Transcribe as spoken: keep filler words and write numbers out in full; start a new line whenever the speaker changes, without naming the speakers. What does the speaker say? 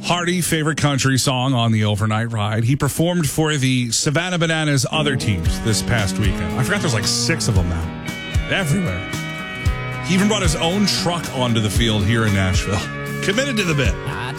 Hardy, favorite country song on the overnight ride. He performed for the Savannah Bananas other teams this past weekend. I forgot there's like six of them now. Everywhere. He even brought his own truck onto the field here in Nashville. Committed to the bit.